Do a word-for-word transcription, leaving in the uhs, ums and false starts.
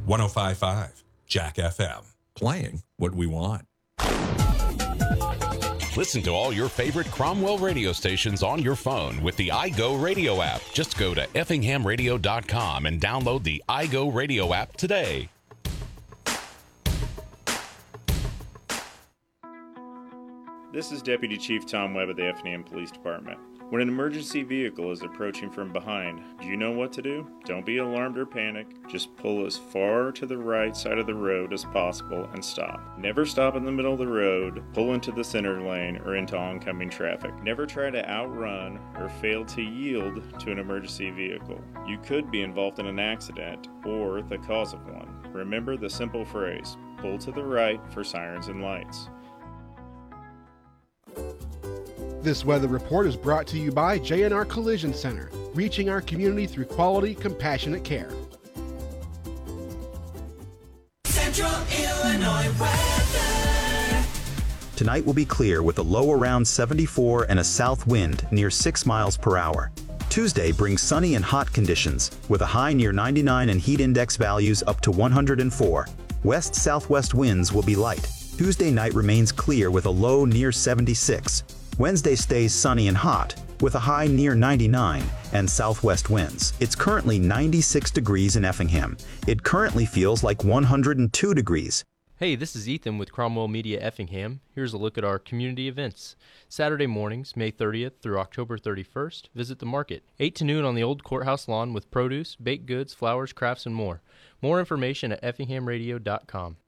one oh five point five Jack F M. Playing what we want. Listen to all your favorite Cromwell radio stations on your phone with the iGo Radio app. Just go to effingham radio dot com and download the iGo Radio app today. This is Deputy Chief Tom Webb of the Effingham Police Department. When an emergency vehicle is approaching from behind, do you know what to do? Don't be alarmed or panic. Just pull as far to the right side of the road as possible and stop. Never stop in the middle of the road, pull into the center lane, or into oncoming traffic. Never try to outrun or fail to yield to an emergency vehicle. You could be involved in an accident or the cause of one. Remember the simple phrase, pull to the right for sirens and lights. This weather report is brought to you by J and R Collision Center, reaching our community through quality, compassionate care. Central Illinois weather. Tonight will be clear with a low around seventy-four and a south wind near six miles per hour. Tuesday brings sunny and hot conditions with a high near ninety-nine and heat index values up to one hundred four. West-southwest winds will be light. Tuesday night remains clear with a low near seventy-six. Wednesday stays sunny and hot, with a high near ninety-nine and southwest winds. It's currently ninety-six degrees in Effingham. It currently feels like one hundred two degrees. Hey, this is Ethan with Cromwell Media Effingham. Here's a look at our community events. Saturday mornings, May thirtieth through October thirty-first, visit the market. eight to noon on the old courthouse lawn with produce, baked goods, flowers, crafts, and more. More information at effingham radio dot com.